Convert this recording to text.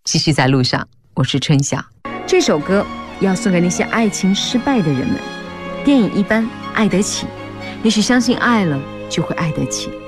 继续在路上，我是春晓。这首歌要送给那些爱情失败的人们。电影一般，爱得起，也许相信爱了就会爱得起。